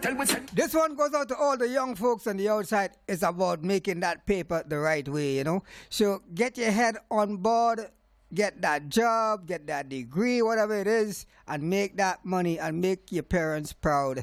This one goes out to all the young folks on the outside. It's about making that paper the right way, you know. So get your head on board, get that job, get that degree, whatever it is, and make that money and make your parents proud.